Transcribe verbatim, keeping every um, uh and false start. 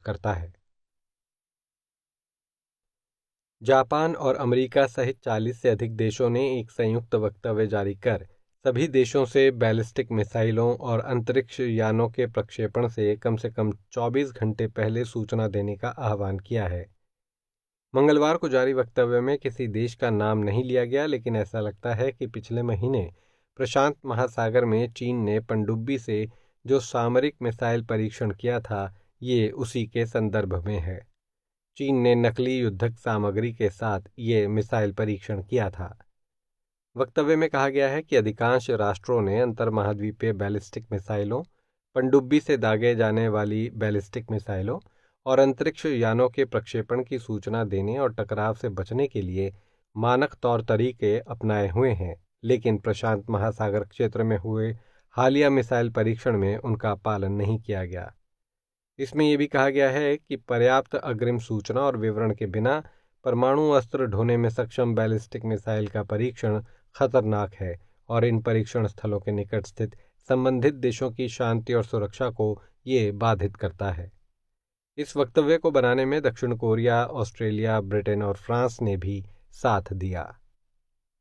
करता है। जापान और अमेरिका सहित चालीस से अधिक देशों ने एक संयुक्त वक्तव्य जारी कर सभी देशों से बैलिस्टिक मिसाइलों और अंतरिक्ष यानों के प्रक्षेपण से कम से कम चौबीस घंटे पहले सूचना देने का आह्वान किया है। मंगलवार को जारी वक्तव्य में किसी देश का नाम नहीं लिया गया, लेकिन ऐसा लगता है कि पिछले महीने प्रशांत महासागर में चीन ने पनडुब्बी से जो सामरिक मिसाइल परीक्षण किया था, ये उसी के संदर्भ में है। चीन ने नकली युद्धक सामग्री के साथ ये मिसाइल परीक्षण किया था। वक्तव्य में कहा गया है कि अधिकांश राष्ट्रों ने अंतर्महाद्वीपीय बैलिस्टिक मिसाइलों, पनडुब्बी से दागे जाने वाली बैलिस्टिक मिसाइलों और अंतरिक्ष यानों के प्रक्षेपण की सूचना देने और टकराव से बचने के लिए मानक तौर तरीके अपनाए हुए हैं, लेकिन प्रशांत महासागर क्षेत्र में हुए हालिया मिसाइल परीक्षण में उनका पालन नहीं किया गया। इसमें यह भी कहा गया है कि पर्याप्त अग्रिम सूचना और विवरण के बिना परमाणु अस्त्र ढोने में सक्षम बैलिस्टिक मिसाइल का परीक्षण खतरनाक है और इन परीक्षण स्थलों के निकट स्थित संबंधित देशों की शांति और सुरक्षा को ये बाधित करता है। इस वक्तव्य को बनाने में दक्षिण कोरिया, ऑस्ट्रेलिया, ब्रिटेन और फ्रांस ने भी साथ दिया।